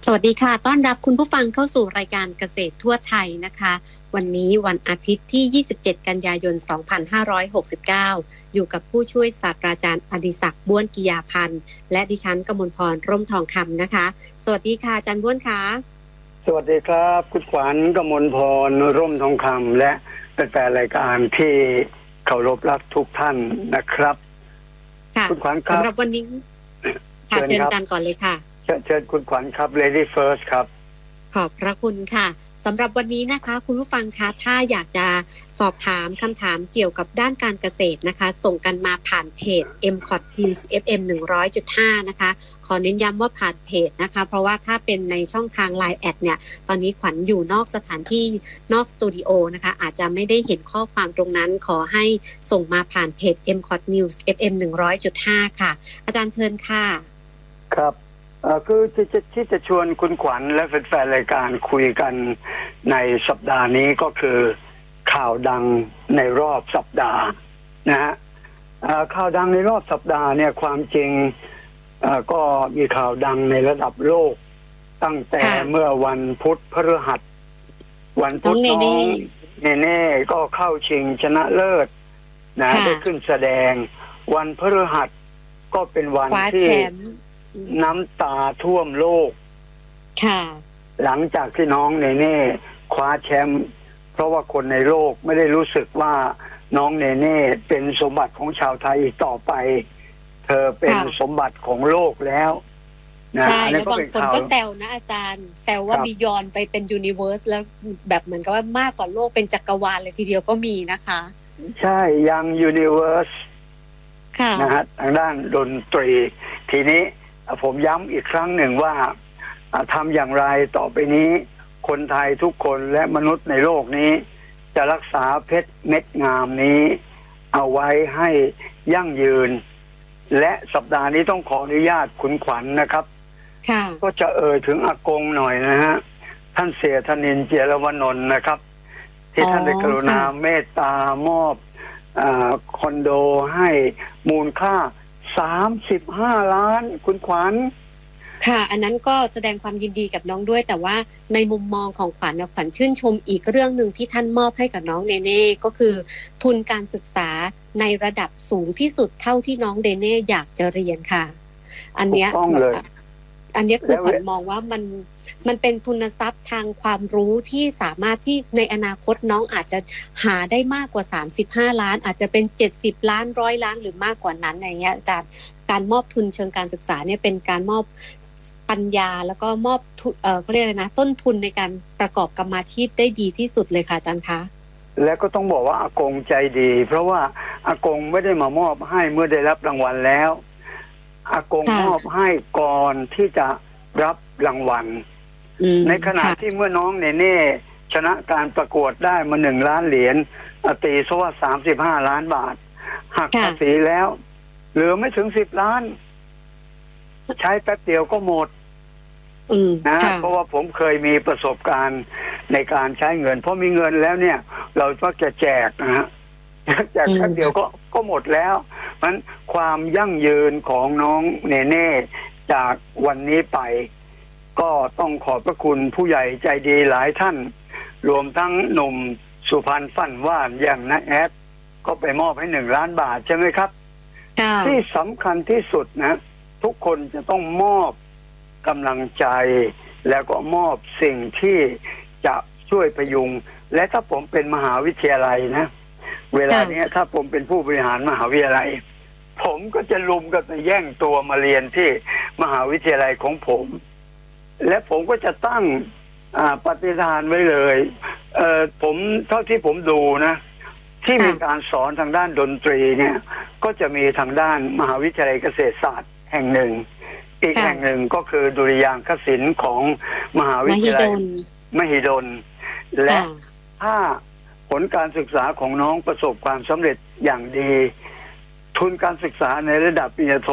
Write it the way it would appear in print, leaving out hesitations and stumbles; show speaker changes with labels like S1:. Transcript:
S1: สวัสดีค่ะต้อนรับคุณผู้ฟังเข้าสู่รายการเกษตรทั่วไทยนะคะวันนี้วันอาทิตย์ที่ 27 กันยายน 2569 อยู่กับผู้ช่วยศาสตราจารย์อดิศักดิ์บ้วนกิยาพันธ์และดิฉันกมลพรร่มทองคำนะคะสวัสดีค่ะอาจารย์บ้วนค่ะ
S2: สวัสดีครับคุณขวัญกมลพรร่มทองคำและแฟนรายการที่เคารพรักทุกท่านนะครับ
S1: ค่ะคุณขวัญครับสำหรับวันนี้ค่ะเชิญกันก่อนเลยค่ะ
S2: เชิญคุณขวัญครับ Lady First ครับ
S1: ขอบพระคุณค่ะสำหรับวันนี้นะคะคุณผู้ฟังคะถ้าอยากจะสอบถามคำถามเกี่ยวกับด้านการเกษตรนะคะส่งกันมาผ่านเพจ MCOT News FM 100.5 นะคะขอเน้นย้ำว่าผ่านเพจนะคะเพราะว่าถ้าเป็นในช่องทาง LINE แอดเนี่ยตอนนี้ขวัญอยู่นอกสถานที่นอกสตูดิโอนะคะอาจจะไม่ได้เห็นข้อความตรงนั้นขอให้ส่งมาผ่านเพจ MCOT News FM 100.5 ค่ะอาจารย์เชิญค่ะ
S2: ครับคือที่จะชวนคุณขวัญและแฟนๆรายการคุยกันในสัปดาห์นี้ก็คือข่าวดังในรอบสัปดาห์นะฮะข่าวดังในรอบสัปดาห์เนี่ยความจริงก็มีข่าวดังในระดับโลกตั้งแต่เมื่อวันพุธพฤหัสวันพุธน้องเนเน่ก็เข้าชิงชนะเลิศนะได้ขึ้นแสดงวันพฤหัสก็เป็นวันที่น้ำตาท่วมโลก
S1: ค่ะ
S2: หลังจากที่น้องเนเน่คว้าแชมป์เพราะว่าคนในโลกไม่ได้รู้สึกว่าน้องเนเน่เป็นสมบัติของชาวไทยอีกต่อไปเธอเป็นสมบัติของโลกแล้ว
S1: นะใช่แล้วบางคนก็แซวนะอาจารย์แซวว่าบียอนไปเป็นยูนิเวอร์สแล้วแบบเหมือนกับว่ามากกว่าโลกเป็นจักรวาลเลยทีเดียวก็มีนะคะ
S2: ใช่ยังยูนิเวอร์สนะฮะทางด้านดนตรีทีนี้ผมย้ำอีกครั้งหนึ่งว่าทำอย่างไรต่อไปนี้คนไทยทุกคนและมนุษย์ในโลกนี้จะรักษาเพชรเม็ดงามนี้เอาไว้ให้ยั่งยืนและสัปดาห์นี้ต้องขออนุญาตคุณขวัญ นะครับก็จะถึงอากงหน่อยนะฮะท่านเสียธนินทร์ เจียรวนนท์นะครับที่ท่านได้กรุณาเมตตามอบคอนโดให้มูลค่า35 ล้านคุณขวัญ
S1: ค่ะอันนั้นก็แสดงความยินดีกับน้องด้วยแต่ว่าในมุมมองของขวัญขวัญชื่นชมอีกเรื่องหนึ่งที่ท่านมอบให้กับน้องเนเน่ก็คือทุนการศึกษาในระดับสูงที่สุดเท่าที่น้องเนเน่อยากจะเรียนค่ะอันนี้คือขวัญมองว่ามันเป็นทุนทรัพย์ทางความรู้ที่สามารถที่ในอนาคตน้องอาจจะหาได้มากกว่า35 ล้านอาจจะเป็น70 ล้าน100 ล้านหรือมากกว่านั้นอย่างเงี้ยอาจารย์การมอบทุนเชิงการศึกษาเนี่ยเป็นการมอบปัญญาแล้วก็มอบเขาเรียกอะไรนะต้นทุนในการประกอบกรรมาชีพได้ดีที่สุดเลยค่ะอาจารย์คะ
S2: และก็ต้องบอกว่าอากงใจดีเพราะว่าอากงไม่ได้มามอบให้เมื่อได้รับรางวัลแล้วอากงมอบให้ก่อนที่จะรับรางวัลในขณะที่เมื่อน้องเนเน่ชนะการประกวดได้มา1 ล้านเหรียญตีซะว่า35 ล้านบาทหักภาษีแล้วเหลือไม่ถึง10 ล้านใช้แป๊บเดียวก็หมดนะเพราะว่าผมเคยมีประสบการณ์ในการใช้เงินเพราะมีเงินแล้วเนี่ยเราก็จะแจกนะฮะแจกแป๊บเดียวก็หมดแล้วมันความยั่งยืนของน้องเนเน่จากวันนี้ไปก็ต้องขอบพระคุณผู้ใหญ่ใจดีหลายท่านรวมทั้งหนุ่มสุพรรณฟั่นว่านอย่างน้าแอดก็ไปมอบให้1 ล้านบาทใช่ไหมครับที่สำคัญที่สุดนะทุกคนจะต้องมอบกำลังใจแล้วก็มอบสิ่งที่จะช่วยพยุงและถ้าผมเป็นมหาวิทยาลัยนะเวลานี้ถ้าผมเป็นผู้บริหารมหาวิทยาลัยผมก็จะลุมกันไปแย่งตัวมาเรียนที่มหาวิทยาลัยของผมและผมก็จะตั้งปฏิฐานไว้เลยผมเท่าที่ผมดูนะที่มีการสอนทางด้านดนตรีเนี่ยก็จะมีทางด้านมหาวิทยาลัยเกษตรศาสตร์แห่งหนึ่งอีกแห่งหนึ่งก็คือดุริยางคศิลป์ของมหาวิทยาลัยมหิดลและถ้าผลการศึกษาของน้องประสบความสำเร็จอย่างดีทุนการศึกษาในระดับปริญญาโท